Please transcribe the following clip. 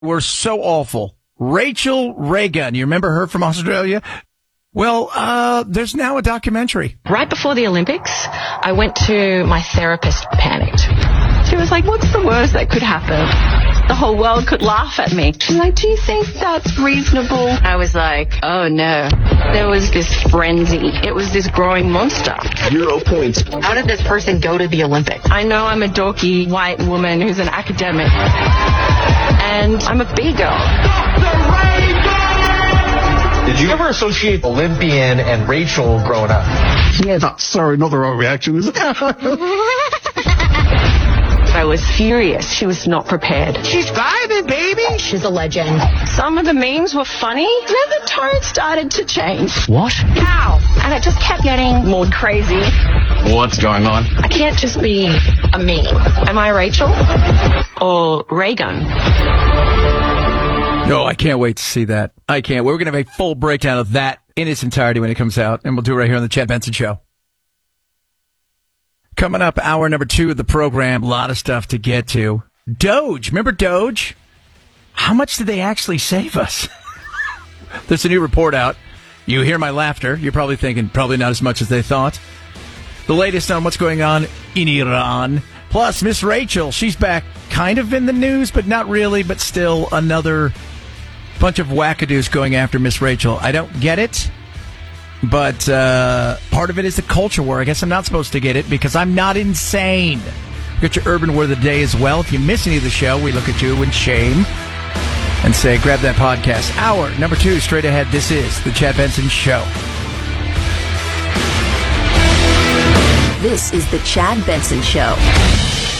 were so awful. Rachel Reagan, you remember her from Australia? Well, there's now a documentary. Right before the Olympics, I went to my therapist, panicked. She was like, what's the worst that could happen? The whole world could laugh at me. She's like, do you think that's reasonable? I was like, oh no. There was this frenzy. It was this growing monster. 0 points. How did this person go to the Olympics? I know I'm a dorky white woman who's an academic. And I'm a big girl. Did you ever associate Olympian and Rachel growing up? Yeah, that's another reaction. I was furious. She was not prepared. She's vibing, baby. She's a legend. Some of the memes were funny. Then the tone started to change. What? How? And it just kept getting more crazy. What's going on? I can't just be a meme. Am I Rachel? Or Reagan? No, I can't wait to see that. I can't. We're going to have a full breakdown of that in its entirety when it comes out, and we'll do it right here on the Chad Benson Show. Coming up, hour number 2 of the program. A lot of stuff to get to. Doge. Remember Doge? How much did they actually save us? There's a new report out. You hear my laughter. You're probably thinking probably not as much as they thought. The latest on what's going on in Iran. Plus, Miss Rachel, she's back kind of in the news, but not really, but still another bunch of wackadoos going after Miss Rachel. I don't get it, but part of it is the culture war. I guess I'm not supposed to get it because I'm not insane. Get your urban word of the day as well. If you miss any of the show, we look at you in shame and say, grab that podcast. Hour number 2, straight ahead. This is the Chad Benson Show. This is the Chad Benson Show.